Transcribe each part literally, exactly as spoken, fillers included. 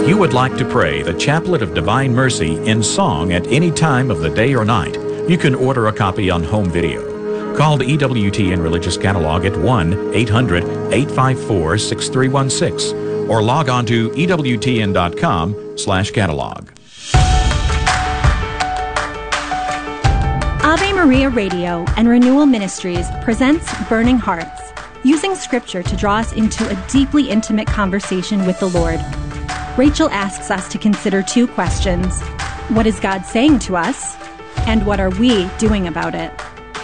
If you would like to pray the Chaplet of Divine Mercy in song at any time of the day or night, you can order a copy on home video. Call the E W T N Religious Catalog at one eight hundred, eight five four, six three one six or log on to E W T N dot com slash catalog. Ave Maria Radio and Renewal Ministries presents Burning Hearts, using Scripture to draw us into a deeply intimate conversation with the Lord. Rachel asks us to consider two questions. What is God saying to us? And what are we doing about it?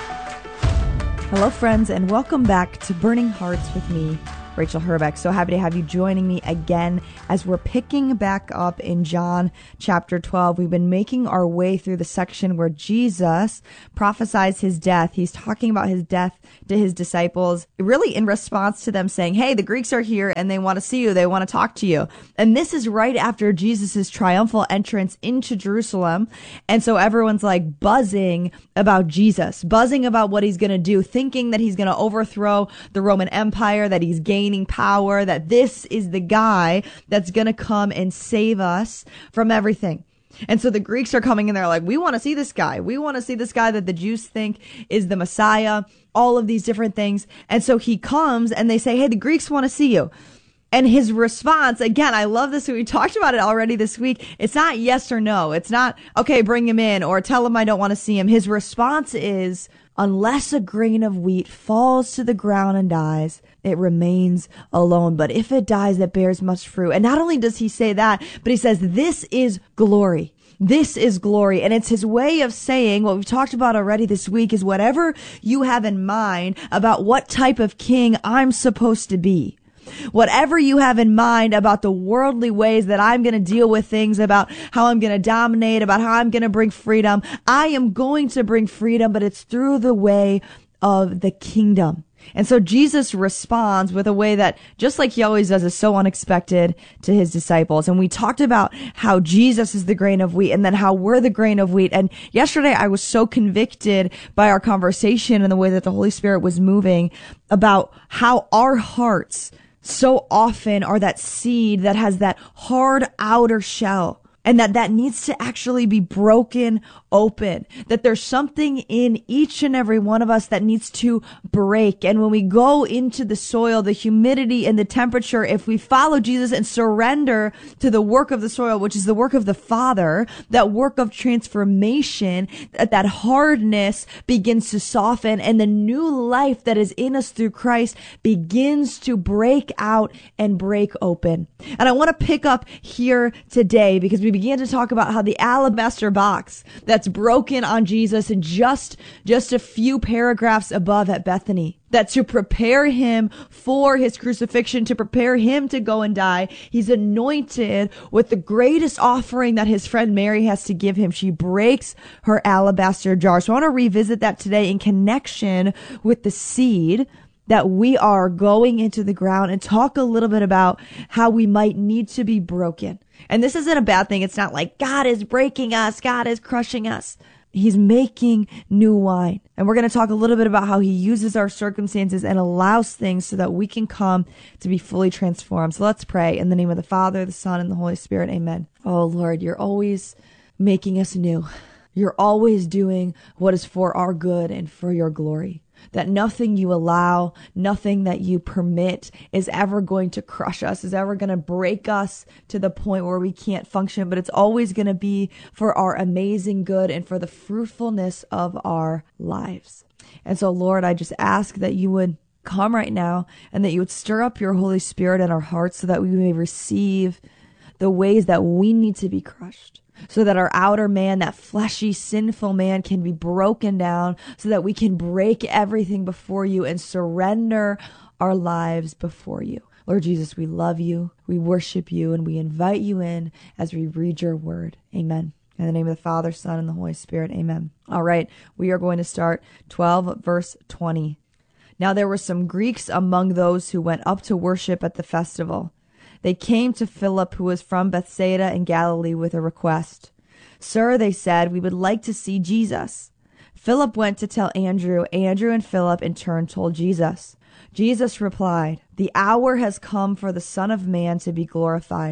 Hello, friends, and welcome back to Burning Hearts with me, Rachel Herbeck. So happy to have you joining me again as we're picking back up in John chapter twelve. We've been making our way through the section where Jesus prophesies his death. He's talking about his death to his disciples, really in response to them saying, hey, the Greeks are here and they want to see you. They want to talk to you. And this is right after Jesus's triumphal entrance into Jerusalem. And so everyone's like buzzing about Jesus, buzzing about what he's going to do, thinking that he's going to overthrow the Roman Empire, that he's gaining power, that this is the guy that's going to come and save us from everything. And so the Greeks are coming in there like, we want to see this guy. We want to see this guy that the Jews think is the Messiah, all of these different things. And so he comes and they say, hey, the Greeks want to see you. And his response, again, I love this. We talked about it already this week. It's not yes or no. It's not, okay, bring him in or tell him I don't want to see him. His response is, unless a grain of wheat falls to the ground and dies, it remains alone. But if it dies, it bears much fruit. And not only does he say that, but he says, this is glory. This is glory. And it's his way of saying what we've talked about already this week is whatever you have in mind about what type of king I'm supposed to be. Whatever you have in mind about the worldly ways that I'm going to deal with things, about how I'm going to dominate, about how I'm going to bring freedom, I am going to bring freedom, but it's through the way of the kingdom. And so Jesus responds with a way that, just like he always does, is so unexpected to his disciples. And we talked about how Jesus is the grain of wheat and then how we're the grain of wheat. And yesterday I was so convicted by our conversation and the way that the Holy Spirit was moving about how our hearts so often are that seed that has that hard outer shell, and that that needs to actually be broken open, that there's something in each and every one of us that needs to break. And when we go into the soil, the humidity and the temperature, if we follow Jesus and surrender to the work of the soil, which is the work of the Father, that work of transformation, that that hardness begins to soften and the new life that is in us through Christ begins to break out and break open. And I want to pick up here today because we began to talk about how the alabaster box that's broken on Jesus in just, just a few paragraphs above at Bethany, that to prepare him for his crucifixion, to prepare him to go and die, he's anointed with the greatest offering that his friend Mary has to give him. She breaks her alabaster jar. So I want to revisit that today in connection with the seed that we are going into the ground and talk a little bit about how we might need to be broken. And this isn't a bad thing. It's not like God is breaking us. God is crushing us. He's making new wine. And we're going to talk a little bit about how he uses our circumstances and allows things so that we can come to be fully transformed. So let's pray in the name of the Father, the Son, and the Holy Spirit. Amen. Oh, Lord, you're always making us new. You're always doing what is for our good and for your glory. That nothing you allow, nothing that you permit is ever going to crush us, is ever going to break us to the point where we can't function, but it's always going to be for our amazing good and for the fruitfulness of our lives. And so, Lord, I just ask that you would come right now and that you would stir up your Holy Spirit in our hearts so that we may receive the ways that we need to be crushed, so that our outer man, that fleshy, sinful man, can be broken down, so that we can break everything before you and surrender our lives before you. Lord Jesus, we love you, we worship you, and we invite you in as we read your word. Amen. In the name of the Father, Son, and the Holy Spirit. Amen. All right, we are going to start twelve, verse twenty. Now there were some Greeks among those who went up to worship at the festival. They came to Philip, who was from Bethsaida in Galilee, with a request. Sir, they said, we would like to see Jesus. Philip went to tell Andrew. Andrew and Philip in turn told Jesus. Jesus replied, the hour has come for the Son of Man to be glorified.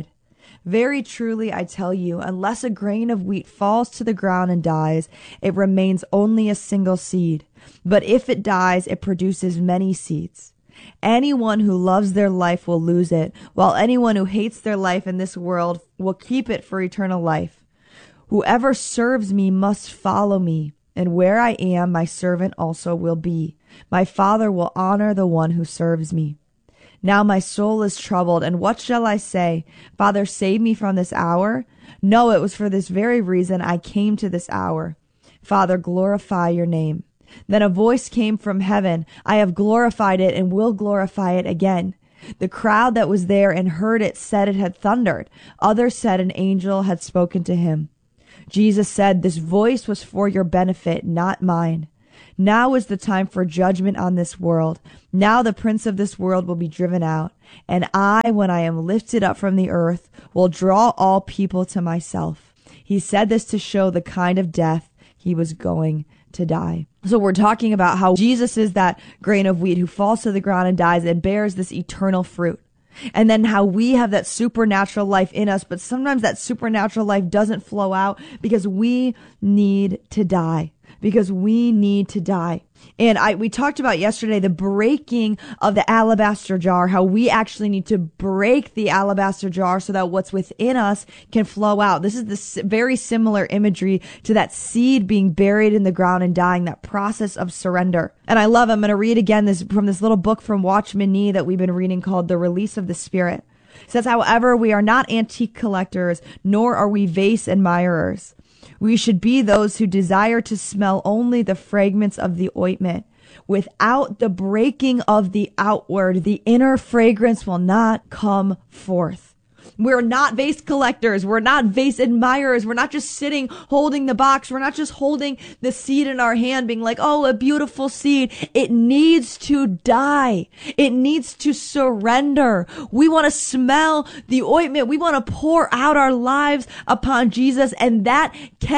Very truly, I tell you, unless a grain of wheat falls to the ground and dies, it remains only a single seed. But if it dies, it produces many seeds. Anyone who loves their life will lose it, while anyone who hates their life in this world will keep it for eternal life. Whoever serves me must follow me, and where I am, my servant also will be. My Father will honor the one who serves me. Now my soul is troubled, and what shall I say? Father, save me from this hour? No, it was for this very reason I came to this hour. Father, glorify your name. Then a voice came from heaven. I have glorified it and will glorify it again. The crowd that was there and heard it said it had thundered. Others said an angel had spoken to him. Jesus said, this voice was for your benefit, not mine. Now is the time for judgment on this world. Now the prince of this world will be driven out. And I, when I am lifted up from the earth, will draw all people to myself. He said this to show the kind of death he was going to die. So we're talking about how Jesus is that grain of wheat who falls to the ground and dies and bears this eternal fruit. And then how we have that supernatural life in us, but sometimes that supernatural life doesn't flow out because we need to die. Because we need to die. And I, we talked about yesterday the breaking of the alabaster jar, how we actually need to break the alabaster jar so that what's within us can flow out. This is this very similar imagery to that seed being buried in the ground and dying, that process of surrender. And I love, I'm going to read again this from this little book from Watchman Nee that we've been reading called The Release of the Spirit. It says, however, we are not antique collectors, nor are we vase admirers. We should be those who desire to smell only the fragrance of the ointment. Without the breaking of the outward, the inner fragrance will not come forth. We're not vase collectors. We're not vase admirers. We're not just sitting holding the box. We're not just holding the seed in our hand being like, oh, a beautiful seed. It needs to die. It needs to surrender. We want to smell the ointment. We want to pour out our lives upon Jesus, and that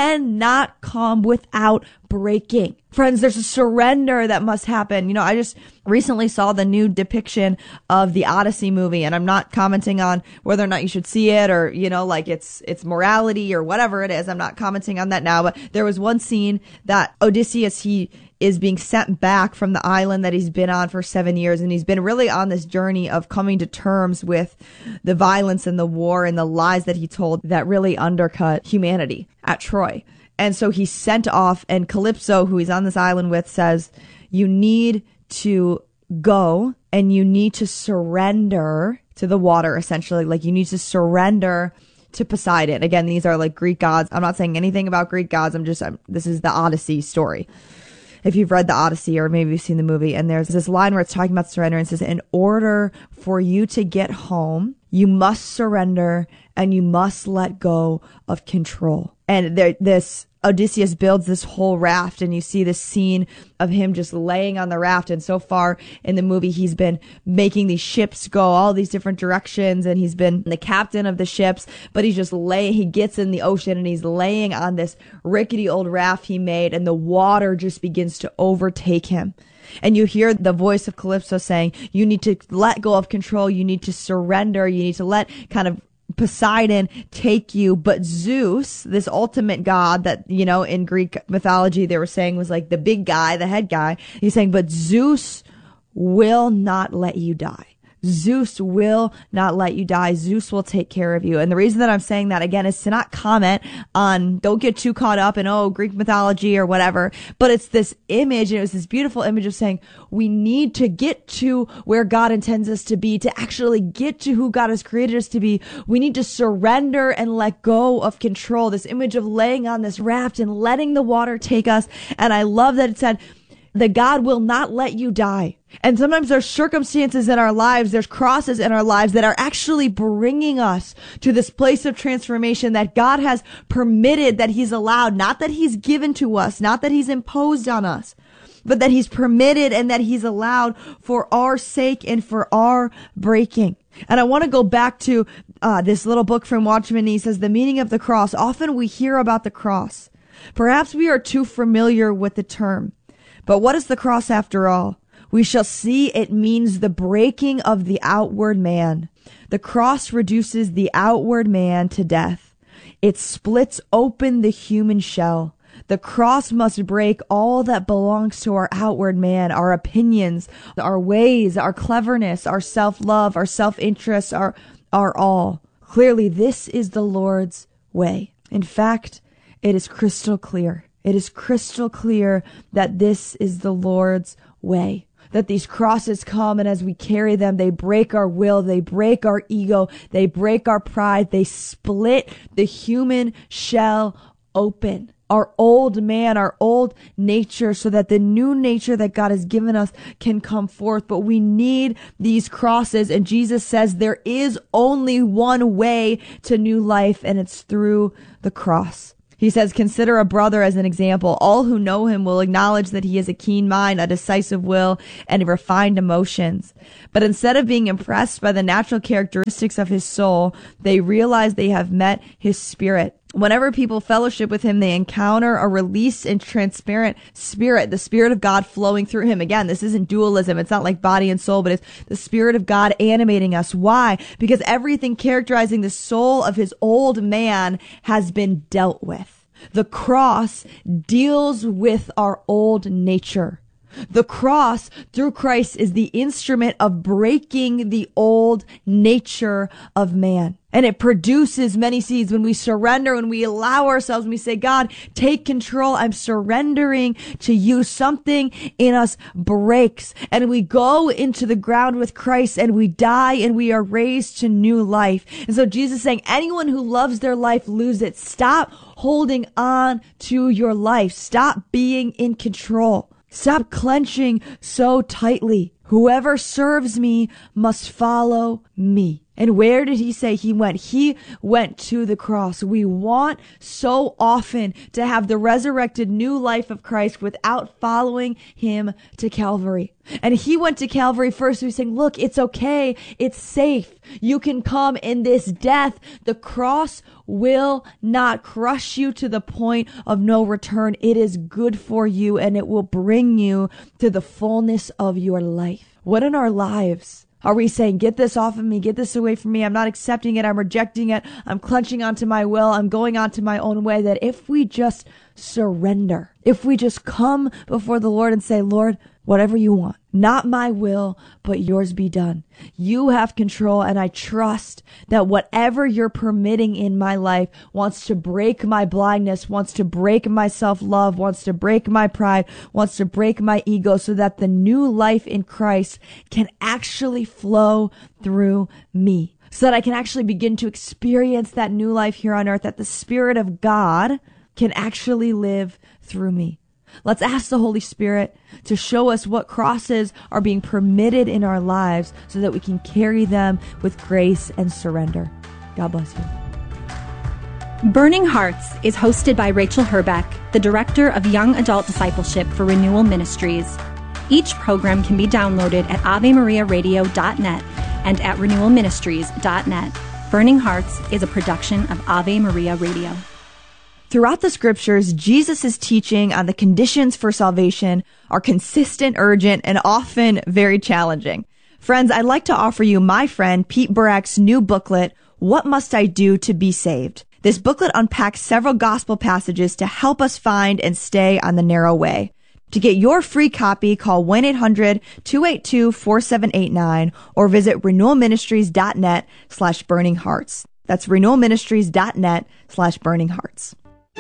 cannot come without breaking. Friends, there's a surrender that must happen. You know, I just recently saw the new depiction of the Odyssey movie, and I'm not commenting on whether or not you should see it or, you know, like it's, it's morality or whatever it is. I'm not commenting on that now, but there was one scene that Odysseus, he is being sent back from the island that he's been on for seven years. And he's been really on this journey of coming to terms with the violence and the war and the lies that he told that really undercut humanity at Troy. And so he's sent off, and Calypso, who he's on this island with, says, you need to go and you need to surrender to the water, essentially. Like, you need to surrender to Poseidon. Again, these are like Greek gods. I'm not saying anything about Greek gods. I'm just, I'm, this is the Odyssey story. If you've read the Odyssey or maybe you've seen the movie, and there's this line where it's talking about surrender and it says, in order for you to get home, you must surrender and you must let go of control. And there, this Odysseus builds this whole raft, and you see this scene of him just laying on the raft. And so far in the movie, he's been making these ships go all these different directions, and he's been the captain of the ships, but he's just laying, he gets in the ocean and he's laying on this rickety old raft he made, and the water just begins to overtake him. And you hear the voice of Calypso saying, you need to let go of control. You need to surrender. You need to let kind of Poseidon take you. But Zeus, this ultimate god that, you know, in Greek mythology, they were saying was like the big guy, the head guy. He's saying, but Zeus will not let you die. Zeus will not let you die. Zeus will take care of you. And the reason that I'm saying that again is to not comment on, don't get too caught up in, oh, Greek mythology or whatever. But it's this image, and it was this beautiful image of saying we need to get to where God intends us to be, to actually get to who God has created us to be. We need to surrender and let go of control. This image of laying on this raft and letting the water take us. And I love that it said, that God will not let you die. And sometimes there's circumstances in our lives, there's crosses in our lives that are actually bringing us to this place of transformation that God has permitted, that he's allowed, not that he's given to us, not that he's imposed on us, but that he's permitted and that he's allowed for our sake and for our breaking. And I want to go back to uh, this little book from Watchman Nee. Says, the meaning of the cross. Often we hear about the cross. Perhaps we are too familiar with the term. But what is the cross after all? we shall see it means the breaking of the outward man. The cross reduces the outward man to death. It splits open the human shell. The cross must break all that belongs to our outward man, our opinions, our ways, our cleverness, our self-love, our self-interest, our, our all. Clearly, this is the Lord's way. In fact, it is crystal clear. It is crystal clear that this is the Lord's way. That these crosses come, and as we carry them, they break our will, they break our ego, they break our pride, they split the human shell open. Our old man, our old nature, so that the new nature that God has given us can come forth. But we need these crosses. And Jesus says there is only one way to new life, and it's through the cross. He says, consider a brother as an example. All who know him will acknowledge that he has a keen mind, a decisive will, and refined emotions. But instead of being impressed by the natural characteristics of his soul, they realize they have met his spirit. Whenever people fellowship with him, they encounter a released and transparent spirit, the spirit of God flowing through him. Again, this isn't dualism. It's not like body and soul, but it's the spirit of God animating us. Why? Because everything characterizing the soul of his old man has been dealt with. The cross deals with our old nature. The cross, through Christ, is the instrument of breaking the old nature of man. And it produces many seeds when we surrender, when we allow ourselves, when we say, God, take control. I'm surrendering to you. Something in us breaks, and we go into the ground with Christ, and we die, and we are raised to new life. And so Jesus is saying, anyone who loves their life lose it. Stop holding on to your life. Stop being in control. Stop clenching so tightly. Whoever serves me must follow me. And where did he say he went? He went to the cross. We want so often to have the resurrected new life of Christ without following him to Calvary. And he went to Calvary first. He's saying, look, it's okay. It's safe. You can come in this death. The cross will not crush you to the point of no return. It is good for you, and it will bring you to the fullness of your life. What in our lives are we saying, get this off of me, get this away from me, I'm not accepting it, I'm rejecting it, I'm clenching onto my will, I'm going onto my own way? That if we just surrender, if we just come before the Lord and say, Lord, whatever you want, not my will, but yours be done. You have control, and I trust that whatever you're permitting in my life wants to break my blindness, wants to break my self-love, wants to break my pride, wants to break my ego, so that the new life in Christ can actually flow through me, so that I can actually begin to experience that new life here on earth, that the Spirit of God can actually live through me. Let's ask the Holy Spirit to show us what crosses are being permitted in our lives so that we can carry them with grace and surrender. God bless you. Burning Hearts is hosted by Rachel Herbeck, the Director of Young Adult Discipleship for Renewal Ministries. Each program can be downloaded at ave maria radio dot net and at renewal ministries dot net. Burning Hearts is a production of Ave Maria Radio. Throughout the scriptures, Jesus' teaching on the conditions for salvation are consistent, urgent, and often very challenging. Friends, I'd like to offer you my friend Pete Burak's new booklet, What Must I Do to Be Saved? This booklet unpacks several gospel passages to help us find and stay on the narrow way. To get your free copy, call one eight hundred two eight two four seven eight nine or visit renewal ministries dot net slash burning hearts. That's renewal ministries dot net slash burning hearts.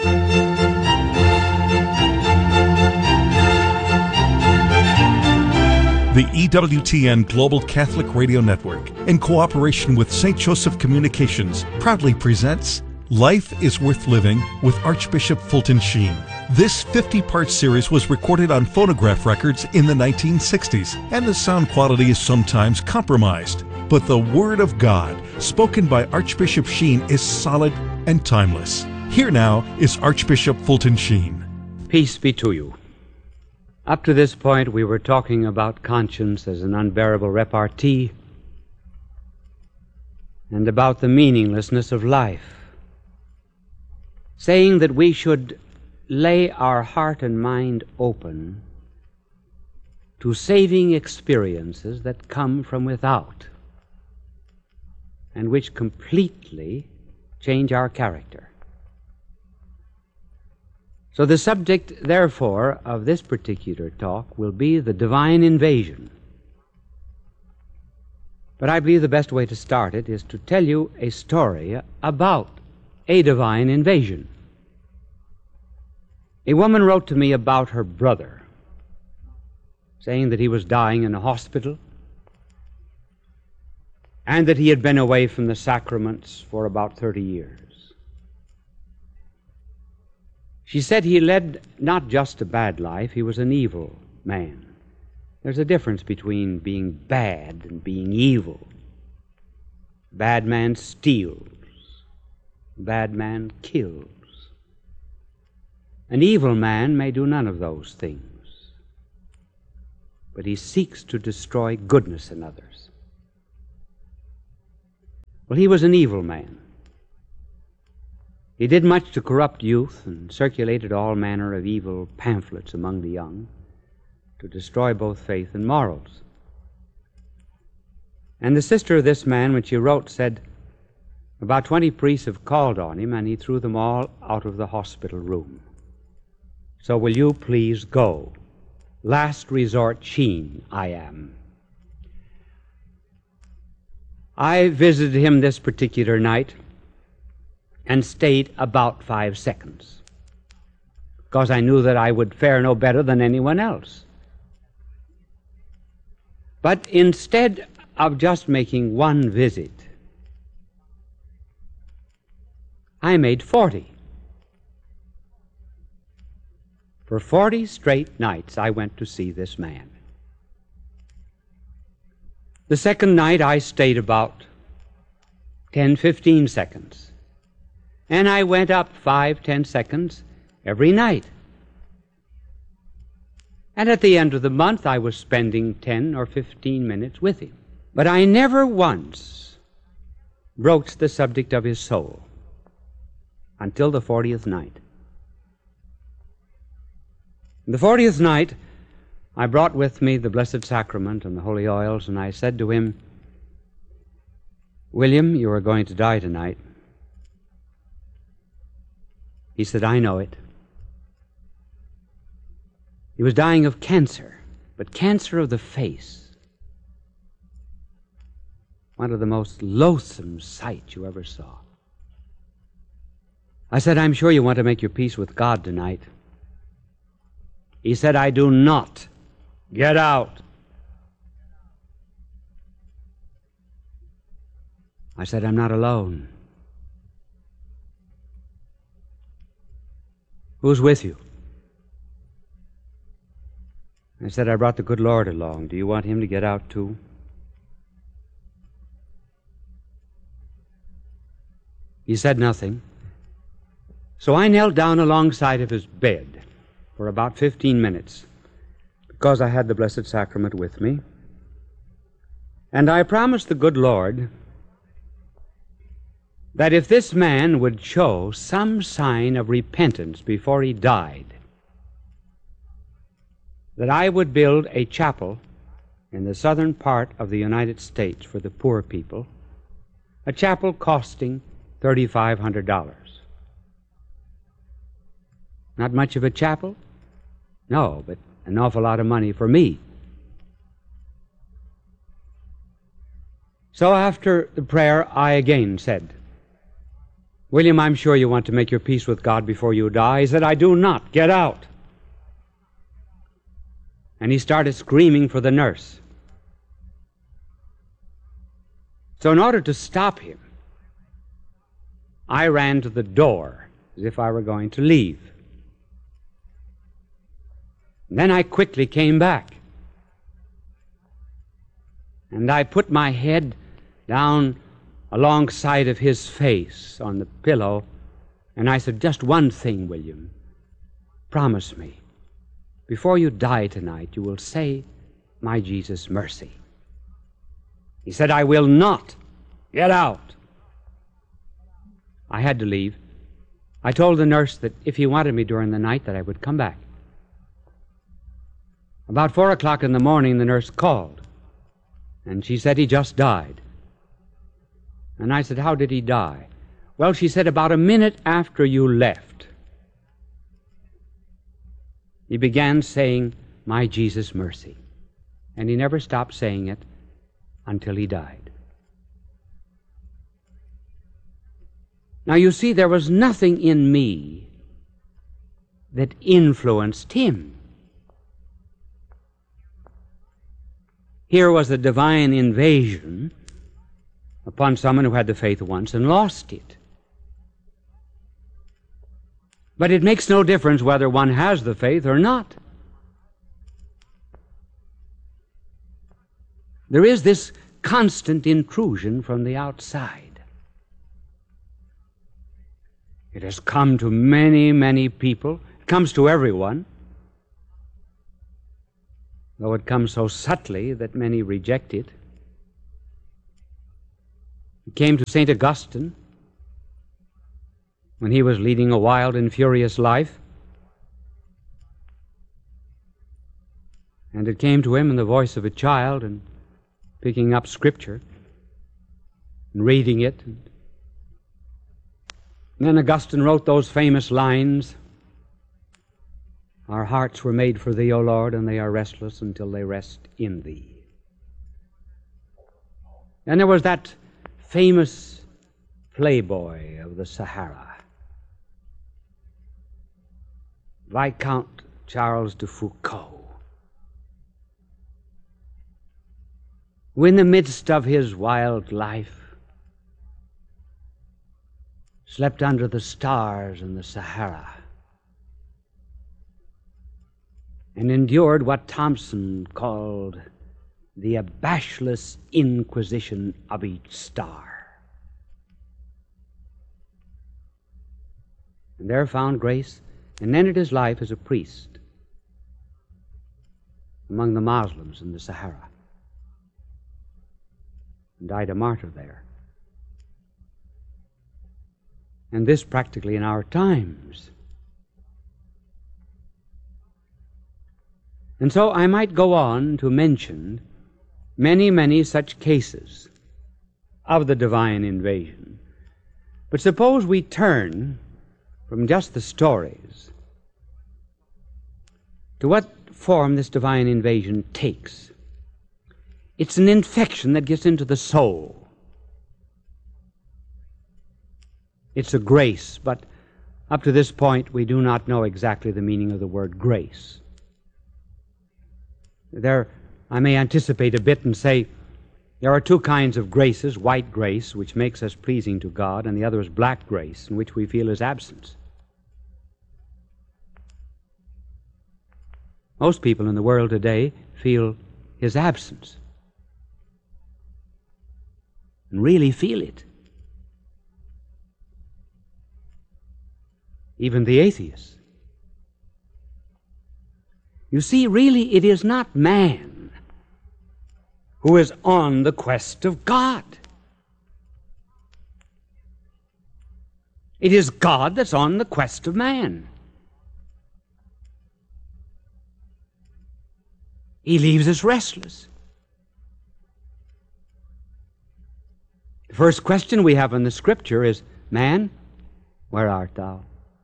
The E W T N Global Catholic Radio Network, in cooperation with Saint Joseph Communications, proudly presents Life is Worth Living with Archbishop Fulton Sheen. This fifty-part series was recorded on phonograph records in the nineteen sixties, and the sound quality is sometimes compromised. But the Word of God, spoken by Archbishop Sheen, is solid and timeless. Here now is Archbishop Fulton Sheen. Peace be to you. Up to this point, we were talking about conscience as an unbearable repartee and about the meaninglessness of life, saying that we should lay our heart and mind open to saving experiences that come from without and which completely change our character. So the subject, therefore, of this particular talk will be the divine invasion. But I believe the best way to start it is to tell you a story about a divine invasion. A woman wrote to me about her brother, saying that he was dying in a hospital and that he had been away from the sacraments for about thirty years. She said he led not just a bad life, he was an evil man. There's a difference between being bad and being evil. Bad man steals. Bad man kills. An evil man may do none of those things, but he seeks to destroy goodness in others. Well, he was an evil man. He did much to corrupt youth and circulated all manner of evil pamphlets among the young to destroy both faith and morals. And the sister of this man, when she wrote, said about twenty priests have called on him and he threw them all out of the hospital room. So will you please go? Last resort Sheen I am. I visited him this particular night and stayed about five seconds because I knew that I would fare no better than anyone else. But instead of just making one visit, I made forty. For forty straight nights I went to see this man. The second night I stayed about ten, fifteen seconds. And I went up five, ten seconds every night. And at the end of the month I was spending ten or fifteen minutes with him. But I never once broached the subject of his soul until the fortieth night. The fortieth night, I brought with me the Blessed Sacrament and the holy oils, and I said to him, "William, you are going to die tonight." He said, "I know it." He was dying of cancer, but cancer of the face. One of the most loathsome sights you ever saw. I said, "I'm sure you want to make your peace with God tonight." He said, "I do not. Get out." I said, "I'm not alone." "Who's with you?" I said, "I brought the good Lord along. Do you want him to get out too?" He said nothing. So I knelt down alongside of his bed for about fifteen minutes because I had the Blessed Sacrament with me. And I promised the good Lord that if this man would show some sign of repentance before he died, that I would build a chapel in the southern part of the United States for the poor people, a chapel costing three thousand five hundred dollars. Not much of a chapel? No, but an awful lot of money for me. So after the prayer, I again said, "William, I'm sure you want to make your peace with God before you die." He said, "I do not. Get out." And he started screaming for the nurse. So in order to stop him, I ran to the door as if I were going to leave. Then I quickly came back. And I put my head down alongside of his face on the pillow, and I said, "Just one thing, William. Promise me, before you die tonight, you will say, 'My Jesus, mercy.'" He said, "I will not. Get out." I had to leave. I told the nurse that if he wanted me during the night, that I would come back. About four o'clock in the morning, the nurse called, and she said he just died. And I said, how did he die? Well, she said, about a minute after you left, he began saying, my Jesus, mercy. And he never stopped saying it until he died. Now, you see, there was nothing in me that influenced him. Here was a divine invasion upon someone who had the faith once and lost it. But it makes no difference whether one has the faith or not. There is this constant intrusion from the outside. It has come to many, many people. It comes to everyone, though it comes so subtly that many reject it. It came to Saint Augustine when he was leading a wild and furious life. And it came to him in the voice of a child and picking up Scripture and reading it. And then Augustine wrote those famous lines, our hearts were made for Thee, O Lord, and they are restless until they rest in Thee. And there was that famous playboy of the Sahara, Viscount Charles de Foucault, who in the midst of his wild life slept under the stars in the Sahara and endured what Thompson called the abashless inquisition of each star, and there found grace and ended his life as a priest among the Muslims in the Sahara, and died a martyr there. And this practically in our times. And so I might go on to mention many, many such cases of the divine invasion. But suppose we turn from just the stories to what form this divine invasion takes. It's an infection that gets into the soul. It's a grace, but up to this point we do not know exactly the meaning of the word grace. There, I may anticipate a bit and say there are two kinds of graces: white grace, which makes us pleasing to God, and the other is black grace, in which we feel His absence. Most people in the world today feel His absence and really feel it. Even the atheists. You see, really, it is not man who is on the quest of God. It is God that's on the quest of man. He leaves us restless. The first question we have in the Scripture is, man, where art thou?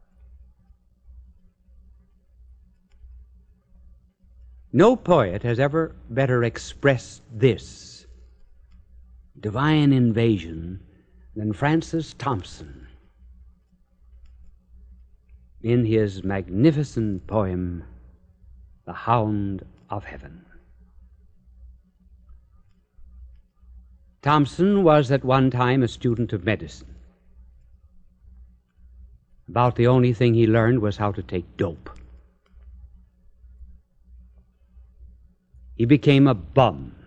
No poet has ever better expressed this divine invasion than Francis Thompson in his magnificent poem, The Hound of Heaven. Thompson was at one time a student of medicine. About the only thing he learned was how to take dope. He became a bum,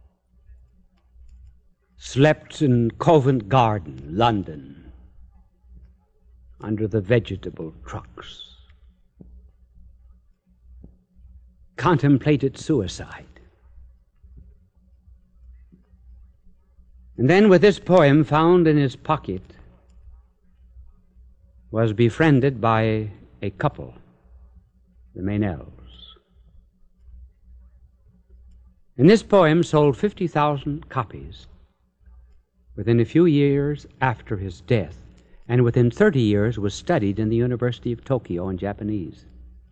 slept in Covent Garden, London, under the vegetable trucks, contemplated suicide. And then, with this poem found in his pocket, was befriended by a couple, the Meynells. And this poem sold fifty thousand copies within a few years after his death, and within thirty years was studied in the University of Tokyo in Japanese.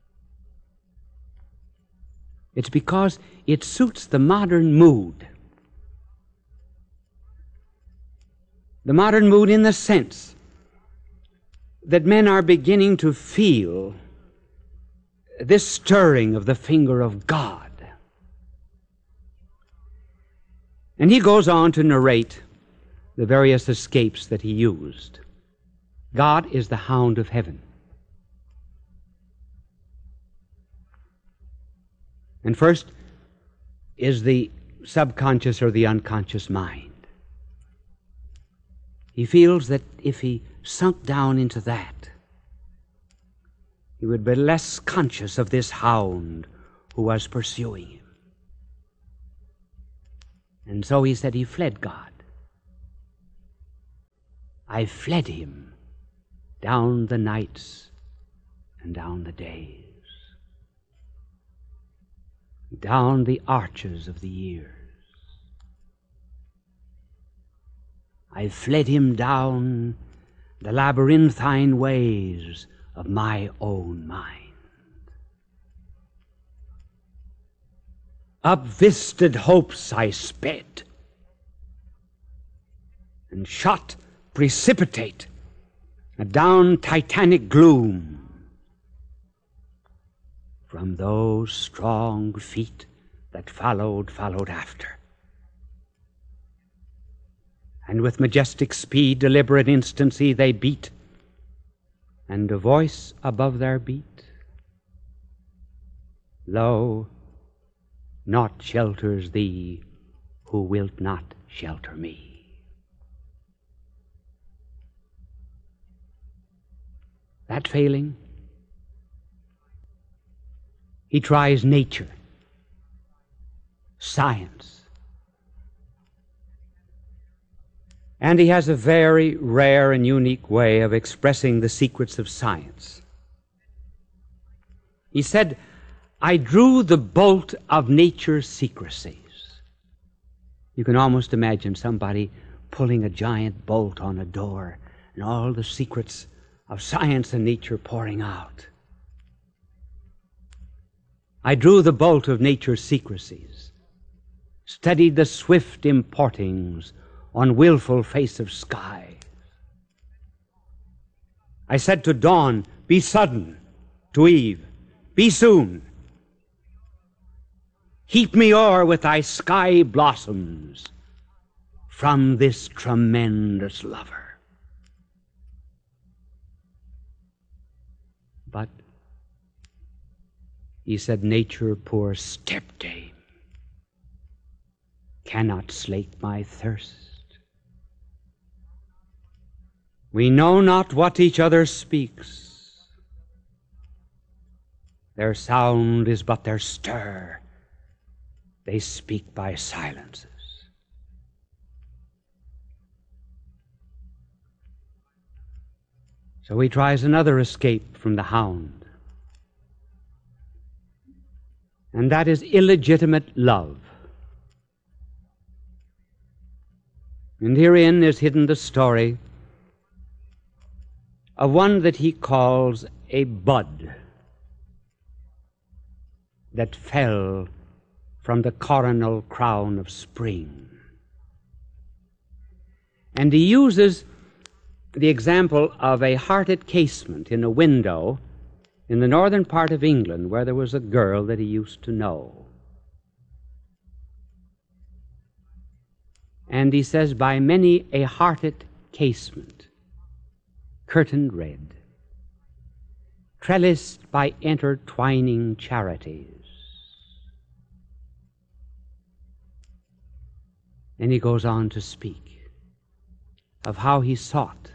It's because it suits the modern mood. The modern mood in the sense that men are beginning to feel this stirring of the finger of God. And he goes on to narrate the various escapes that he used. God is the hound of heaven. And first is the subconscious or the unconscious mind. He feels that if he sunk down into that, he would be less conscious of this hound who was pursuing him. And so he said he fled God. I fled him down the nights and down the days, down the arches of the years. I fled him down the labyrinthine ways of my own mind. Up visted hopes I sped, and shot precipitate down titanic gloom. From those strong feet that followed, followed after. And with majestic speed, deliberate instancy, they beat, and a voice above their beat, lo, naught shelters thee who wilt not shelter me. That failing, he tries nature, science. And he has a very rare and unique way of expressing the secrets of science. He said, I drew the bolt of nature's secrecies. You can almost imagine somebody pulling a giant bolt on a door and all the secrets of science and nature pouring out. I drew the bolt of nature's secrecies, studied the swift importings on willful face of sky. I said to dawn, be sudden, to eve, be soon. Heap me o'er with thy sky blossoms from this tremendous lover. But, he said, nature, poor stepdame, cannot slake my thirst. We know not what each other speaks. Their sound is but their stir. They speak by silences. So he tries another escape from the hound. And that is illegitimate love. And herein is hidden the story of one that he calls a bud that fell from the coronal crown of spring. And he uses the example of a hearted casement in a window in the northern part of England where there was a girl that he used to know. And he says, by many a hearted casement, curtained red, trellised by intertwining charities. And he goes on to speak of how he sought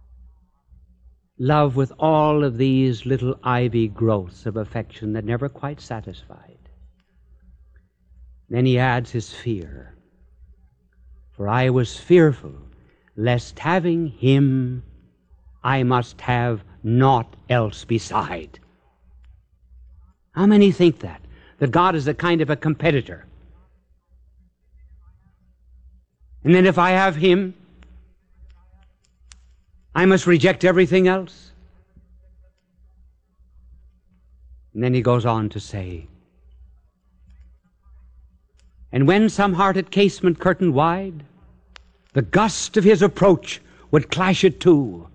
love with all of these little ivy growths of affection that never quite satisfied. Then he adds his fear. For I was fearful lest having him I must have naught else beside. How many think that? That God is a kind of a competitor. And then if I have him, I must reject everything else. And then he goes on to say, and when some heart at casement curtain wide, the gust of his approach would clash it to.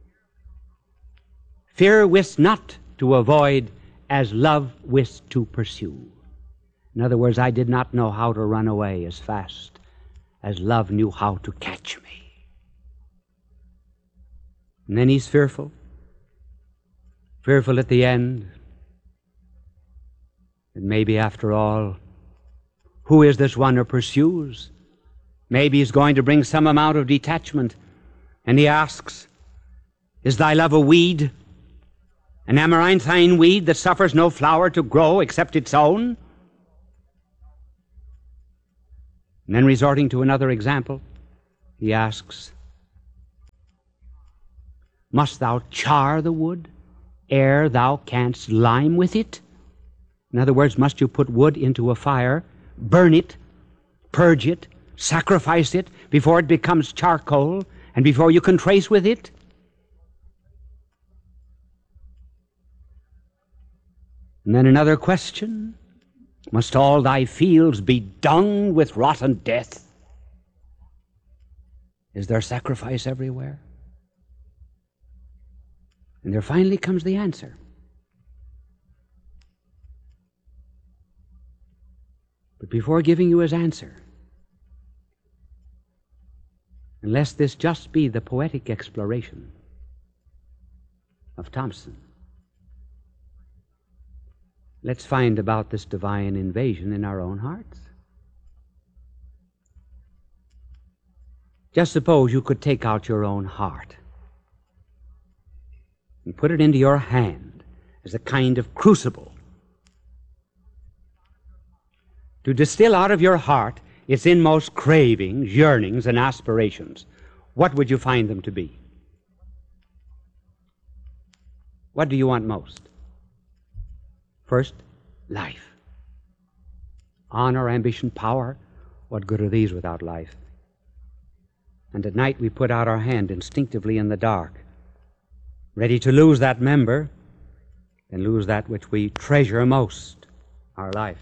Fear wist not to avoid as love wist to pursue. In other words, I did not know how to run away as fast as love knew how to catch me. And then he's fearful, fearful at the end. And maybe after all, who is this one who pursues? Maybe he's going to bring some amount of detachment. And he asks, is thy love a weed? An amaranthine weed that suffers no flower to grow except its own? And then resorting to another example, he asks, must thou char the wood ere thou canst lime with it? In other words, must you put wood into a fire, burn it, purge it, sacrifice it before it becomes charcoal and before you can trace with it? And then another question, must all thy fields be dung with rotten death? Is there sacrifice everywhere? And there finally comes the answer. But before giving you his answer, unless this just be the poetic exploration of Thompson, let's find about this divine invasion in our own hearts. Just suppose you could take out your own heart and put it into your hand as a kind of crucible to distill out of your heart its inmost cravings, yearnings, and aspirations. What would you find them to be? What do you want most? First, life. Honor, ambition, power. What good are these without life? And at night we put out our hand instinctively in the dark, ready to lose that member and lose that which we treasure most, our life.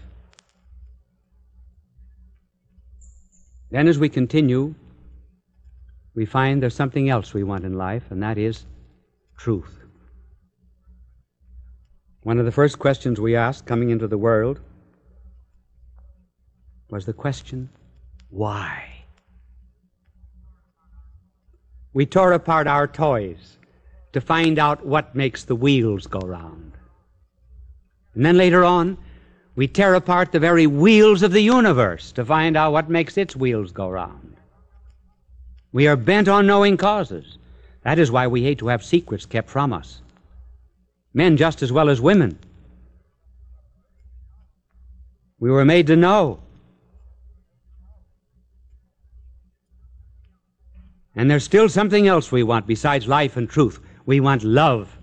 Then as we continue, we find there's something else we want in life, and that is truth. One of the first questions we asked coming into the world was the question, why? We tore apart our toys to find out what makes the wheels go round. And then later on, we tear apart the very wheels of the universe to find out what makes its wheels go round. We are bent on knowing causes. That is why we hate to have secrets kept from us. Men just as well as women. We were made to know. And there's still something else we want besides life and truth. We want love.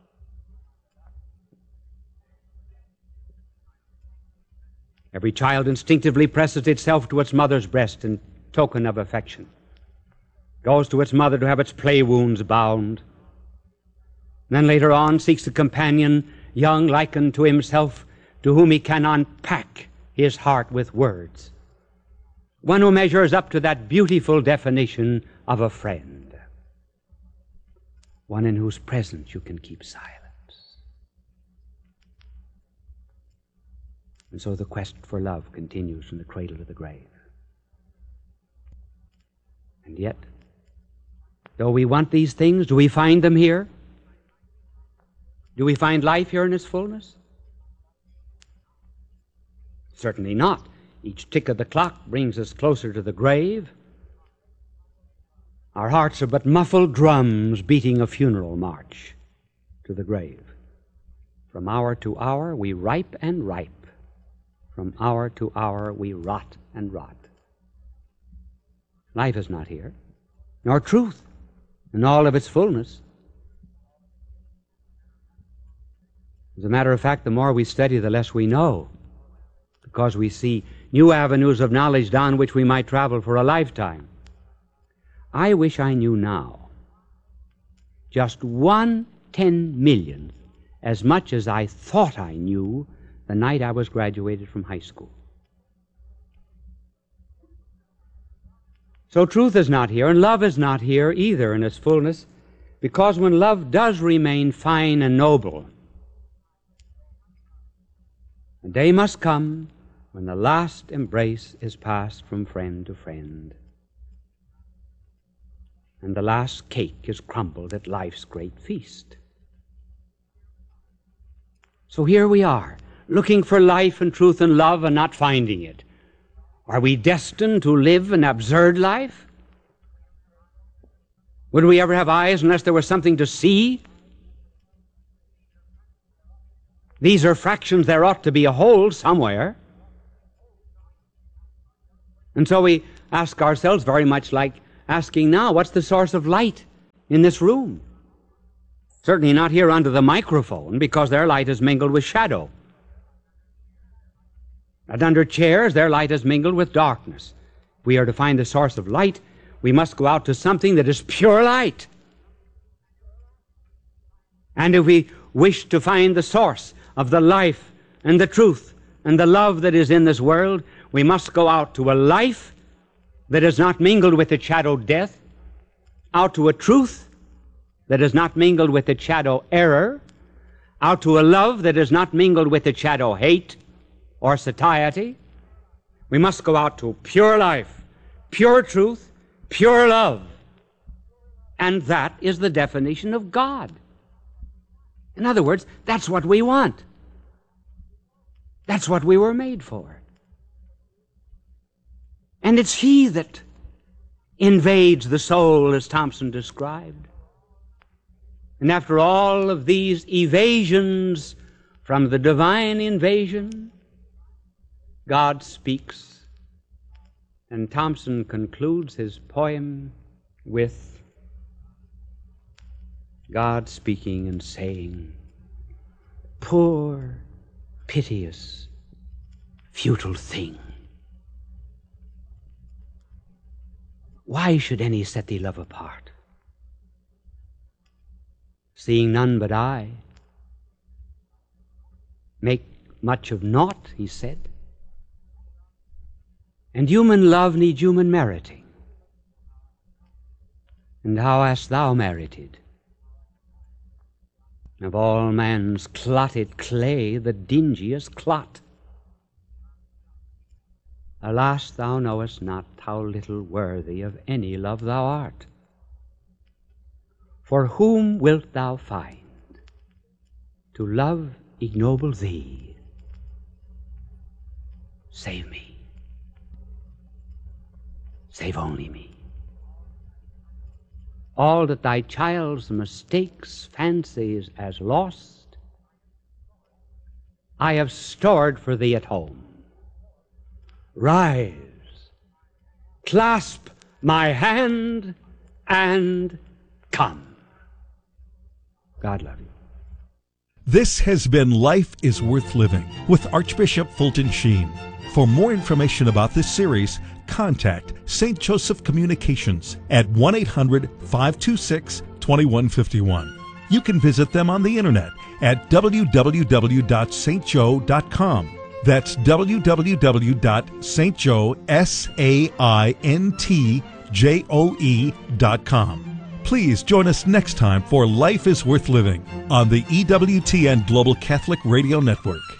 Every child instinctively presses itself to its mother's breast in token of affection. Goes to its mother to have its play wounds bound. Then later on seeks a companion, young like unto himself, to whom he can unpack his heart with words. One who measures up to that beautiful definition of a friend. One in whose presence you can keep silence. And so the quest for love continues from the cradle to the grave. And yet, though we want these things, do we find them here? Do we find life here in its fullness? Certainly not. Each tick of the clock brings us closer to the grave. Our hearts are but muffled drums beating a funeral march to the grave. From hour to hour we ripe and ripe. From hour to hour we rot and rot. Life is not here, nor truth in all of its fullness. As a matter of fact, the more we study, the less we know, because we see new avenues of knowledge down which we might travel for a lifetime. I wish I knew now just one ten millionth as much as I thought I knew the night I was graduated from high school. So truth is not here, and love is not here either in its fullness, because when love does remain fine and noble, a day must come when the last embrace is passed from friend to friend, and the last cake is crumbled at life's great feast. So here we are, looking for life and truth and love and not finding it. Are we destined to live an absurd life? Would we ever have eyes unless there was something to see? These are fractions. There ought to be a whole somewhere. And so we ask ourselves, very much like asking now, what's the source of light in this room? Certainly not here under the microphone, because their light is mingled with shadow. And under chairs, their light is mingled with darkness. If we are to find the source of light, we must go out to something that is pure light. And if we wish to find the source of the life and the truth and the love that is in this world, we must go out to a life that is not mingled with the shadow death, out to a truth that is not mingled with the shadow error, out to a love that is not mingled with the shadow hate or satiety. We must go out to pure life, pure truth, pure love. And that is the definition of God. In other words, that's what we want. That's what we were made for. And it's He that invades the soul, as Thompson described. And after all of these evasions from the divine invasion, God speaks. And Thompson concludes his poem with God speaking and saying, "Poor, piteous, futile thing, why should any set thee love apart? Seeing none but I make much of naught," he said. "And human love needs human meriting. And how hast thou merited? Of all man's clotted clay, the dingiest clot. Alas, thou knowest not how little worthy of any love thou art. For whom wilt thou find to love ignoble thee? Save me. Save only me. All that thy child's mistakes fancies as lost, I have stored for thee at home. Rise, clasp my hand, and come." God love you. This has been Life is Worth Living with Archbishop Fulton Sheen. For more information about this series, contact Saint Joseph Communications at one eight hundred, five two six, two one five one. You can visit them on the internet at w w w dot st joe dot com. That's w w w dot st joe dot com. Please join us next time for Life is Worth Living on the E W T N Global Catholic Radio Network.